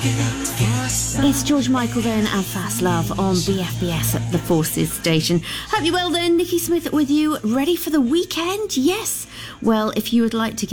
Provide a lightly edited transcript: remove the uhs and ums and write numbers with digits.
It's George Michael then and Fast Love on BFBS at the Forces station. Hope you're well then. Nikki Smith with you, ready for the weekend? Yes. Well, if you would like to get